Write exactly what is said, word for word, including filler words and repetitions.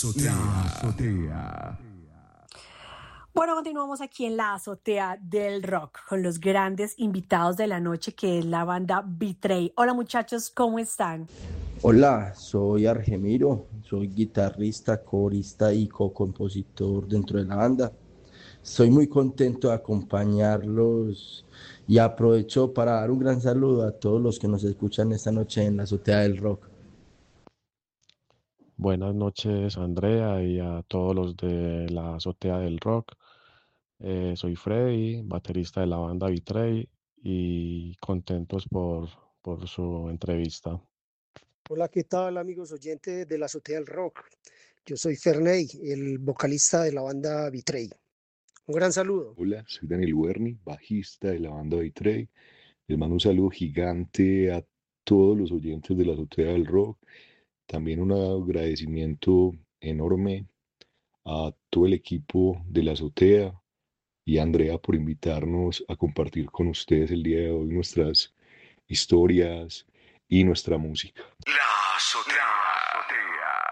azotea. La azotea. Bueno, continuamos aquí en la azotea del rock con los grandes invitados de la noche, que es la banda Betray. Hola muchachos, ¿cómo están? Hola, soy Argemiro, soy guitarrista, corista y co-compositor dentro de la banda. Estoy muy contento de acompañarlos y aprovecho para dar un gran saludo a todos los que nos escuchan esta noche en la azotea del rock. Buenas noches, Andrea, y a todos los de la azotea del rock. Eh, soy Freddy, baterista de la banda Betray, y contentos por, por su entrevista. Hola, ¿qué tal amigos oyentes de la azotea del rock? Yo soy Ferney, el vocalista de la banda Betray. Un gran saludo. Hola, soy Daniel Werni, bajista de la banda Betray. Les mando un saludo gigante a todos los oyentes de la azotea del rock. También un agradecimiento enorme a todo el equipo de la azotea y a Andrea por invitarnos a compartir con ustedes el día de hoy nuestras historias y nuestra música. La azotea.